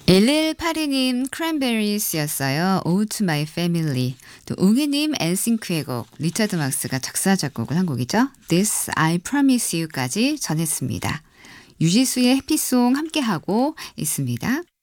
1182님 크랜베리스였어요. Ode to My Family. 또 웅이님 엔싱크의 곡 리차드 막스가 작사 작곡을 한 곡이죠. This I Promise You까지 전했습니다. 유지수의 해피송 함께하고 있습니다.